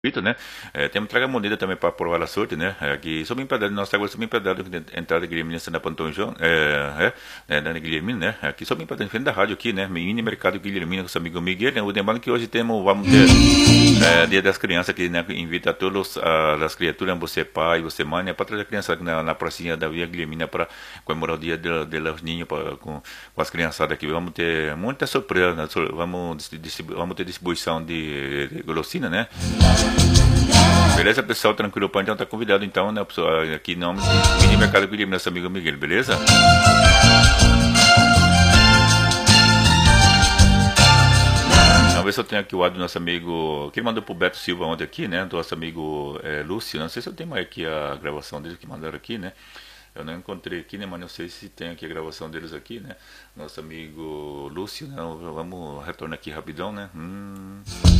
né? Temos tragamoneda também para provar a sorte, né? Aqui sou bem pedado, nós agora sou bem pedado entrada Guilherme na Pantão João, da Guilherme, né? Aqui sou bem pedado em frente da rádio aqui, né? Mini mercado Guilherme com seu amigo Miguel, né? O demanda que hoje vamos ter Dia das Crianças aqui, né? Invita todas as criaturas, você pai, você mãe, né? Para trazer a criança na pracinha da Via Guilherme para comemorar o dia de los niños com as criançadas aqui. Vamos ter muita surpresa, né? Vamos ter distribuição de golosina, né? Beleza, pessoal? Tranquilo, pode então tá convidado então, né, pessoal, aqui em nome do Mini Mercado Guilherme, nosso amigo Miguel, beleza? Vamos ver se eu tenho aqui o áudio do nosso amigo, que ele mandou pro Beto Silva ontem aqui, né, do nosso amigo Lúcio, não sei se eu tenho mais aqui a gravação deles que mandaram aqui, né, eu não encontrei aqui, né, mas não sei se tem aqui a gravação deles aqui, né, nosso amigo Lúcio, né, vamos retornar aqui rapidão, né,